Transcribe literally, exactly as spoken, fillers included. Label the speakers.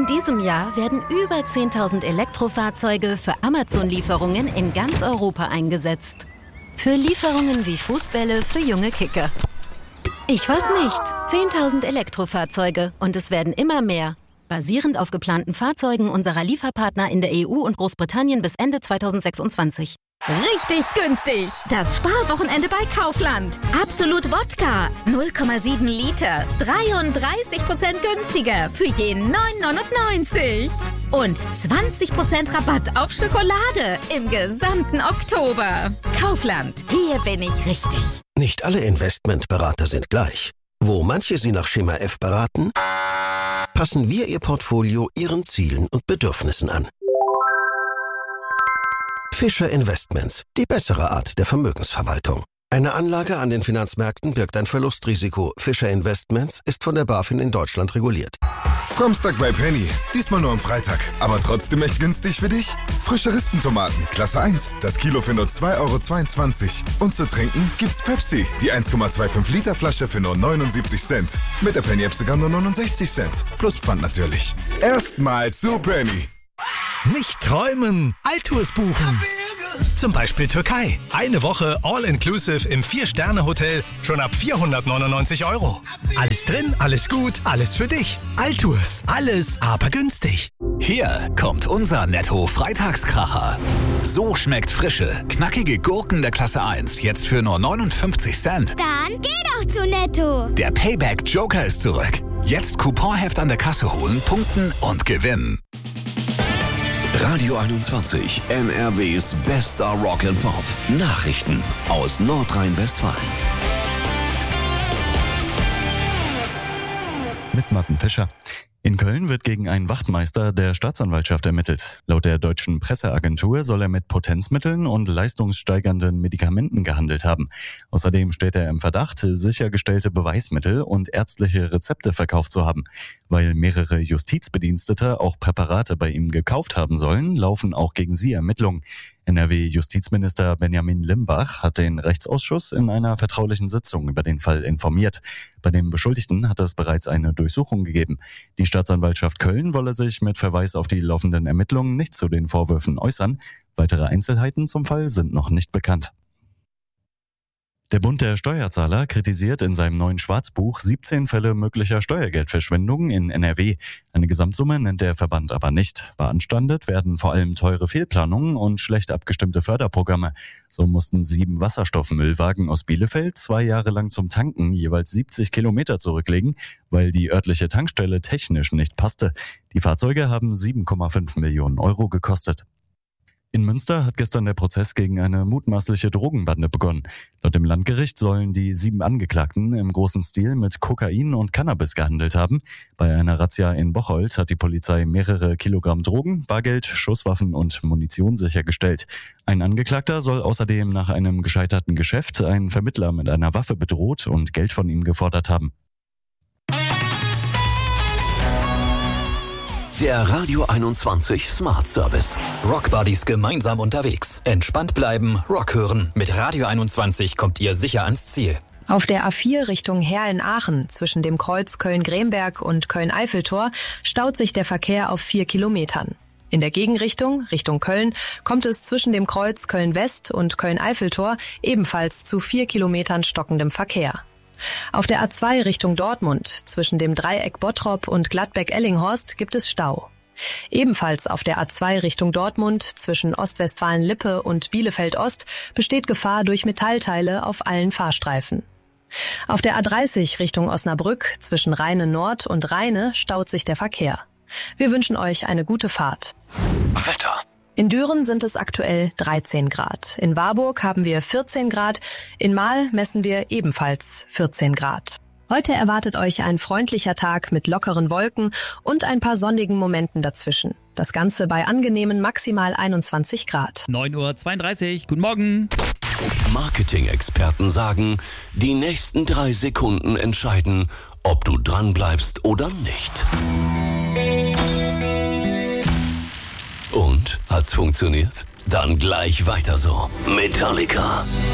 Speaker 1: In diesem Jahr werden über zehntausend Elektrofahrzeuge für Amazon-Lieferungen in ganz Europa eingesetzt. Für Lieferungen wie Fußbälle für junge Kicker. Ich weiß nicht. zehntausend Elektrofahrzeuge und es werden immer mehr. Basierend auf geplanten Fahrzeugen unserer Lieferpartner in der E U und Großbritannien bis Ende zweitausendsechsundzwanzig.
Speaker 2: Richtig günstig! Das Sparwochenende bei Kaufland. Absolut Wodka. null Komma sieben Liter. dreiunddreißig Prozent günstiger für je neun neunundneunzig. Und zwanzig Prozent Rabatt auf Schokolade im gesamten Oktober. Kaufland. Hier bin ich richtig.
Speaker 3: Nicht alle Investmentberater sind gleich. Wo manche Sie nach Schema F beraten, passen wir Ihr Portfolio Ihren Zielen und Bedürfnissen an. Fischer Investments, die bessere Art der Vermögensverwaltung. Eine Anlage an den Finanzmärkten birgt ein Verlustrisiko. Fischer Investments ist von der BaFin in Deutschland reguliert.
Speaker 4: Samstag bei Penny. Diesmal nur am Freitag. Aber trotzdem echt günstig für dich? Frische Rispentomaten, Klasse eins. Das Kilo für nur zwei Euro zweiundzwanzig. Und zu trinken gibt's Pepsi. Die eins Komma fünfundzwanzig Liter Flasche für nur neunundsiebzig Cent. Mit der Penny-App sogar nur neunundsechzig Cent. Plus Pfand natürlich. Erstmal zu Penny.
Speaker 5: Nicht träumen, Altours buchen. Zum Beispiel Türkei. Eine Woche All-Inclusive im vier-Sterne-Hotel schon ab vierhundertneunundneunzig Euro. Alles drin, alles gut, alles für dich. Altours, alles aber günstig.
Speaker 6: Hier kommt unser Netto-Freitagskracher. So schmeckt frische, knackige Gurken der Klasse eins jetzt für nur neunundfünfzig Cent.
Speaker 7: Dann geh doch zu Netto.
Speaker 6: Der Payback-Joker ist zurück. Jetzt Couponheft an der Kasse holen, punkten und gewinnen.
Speaker 8: Radio einundzwanzig, N R Ws bester Rock and Pop. Nachrichten aus Nordrhein-Westfalen.
Speaker 9: Mit Martin Fischer. In Köln wird gegen einen Wachtmeister der Staatsanwaltschaft ermittelt. Laut der deutschen Presseagentur soll er mit Potenzmitteln und leistungssteigernden Medikamenten gehandelt haben. Außerdem steht er im Verdacht, sichergestellte Beweismittel und ärztliche Rezepte verkauft zu haben. Weil mehrere Justizbedienstete auch Präparate bei ihm gekauft haben sollen, laufen auch gegen sie Ermittlungen. N R W-Justizminister Benjamin Limbach hat den Rechtsausschuss in einer vertraulichen Sitzung über den Fall informiert. Bei dem Beschuldigten hat es bereits eine Durchsuchung gegeben. Die Staatsanwaltschaft Köln wolle sich mit Verweis auf die laufenden Ermittlungen nicht zu den Vorwürfen äußern. Weitere Einzelheiten zum Fall sind noch nicht bekannt. Der Bund der Steuerzahler kritisiert in seinem neuen Schwarzbuch siebzehn Fälle möglicher Steuergeldverschwendung in N R W. Eine Gesamtsumme nennt der Verband aber nicht. Beanstandet werden vor allem teure Fehlplanungen und schlecht abgestimmte Förderprogramme. So mussten sieben Wasserstoffmüllwagen aus Bielefeld zwei Jahre lang zum Tanken jeweils siebzig Kilometer zurücklegen, weil die örtliche Tankstelle technisch nicht passte. Die Fahrzeuge haben sieben Komma fünf Millionen Euro gekostet. In Münster hat gestern der Prozess gegen eine mutmaßliche Drogenbande begonnen. Laut dem Landgericht sollen die sieben Angeklagten im großen Stil mit Kokain und Cannabis gehandelt haben. Bei einer Razzia in Bocholt hat die Polizei mehrere Kilogramm Drogen, Bargeld, Schusswaffen und Munition sichergestellt. Ein Angeklagter soll außerdem nach einem gescheiterten Geschäft einen Vermittler mit einer Waffe bedroht und Geld von ihm gefordert haben.
Speaker 8: Der Radio einundzwanzig Smart Service.
Speaker 10: Rockbuddies gemeinsam unterwegs. Entspannt bleiben, Rock hören. Mit Radio einundzwanzig kommt ihr sicher ans Ziel.
Speaker 11: Auf der A vier Richtung Herlen-Aachen zwischen dem Kreuz Köln-Gremberg und Köln-Eiffeltor staut sich der Verkehr auf vier Kilometern. In der Gegenrichtung, Richtung Köln, kommt es zwischen dem Kreuz Köln-West und Köln-Eiffeltor ebenfalls zu vier Kilometern stockendem Verkehr. Auf der A zwei Richtung Dortmund zwischen dem Dreieck Bottrop und Gladbeck-Ellinghorst gibt es Stau. Ebenfalls auf der A zwei Richtung Dortmund zwischen Ostwestfalen-Lippe und Bielefeld-Ost besteht Gefahr durch Metallteile auf allen Fahrstreifen. Auf der A dreißig Richtung Osnabrück zwischen Rheine Nord und Rheine staut sich der Verkehr. Wir wünschen euch eine gute Fahrt.
Speaker 8: Wetter.
Speaker 11: In Düren sind es aktuell dreizehn Grad. In Warburg haben wir vierzehn Grad. In Mahl messen wir ebenfalls vierzehn Grad. Heute erwartet euch ein freundlicher Tag mit lockeren Wolken und ein paar sonnigen Momenten dazwischen. Das Ganze bei angenehmen maximal einundzwanzig Grad.
Speaker 12: neun Uhr zweiunddreißig. Guten Morgen.
Speaker 8: Marketing-Experten sagen, die nächsten drei Sekunden entscheiden, ob du dranbleibst oder nicht. Und? Hat's funktioniert? Dann gleich weiter so. Metallica.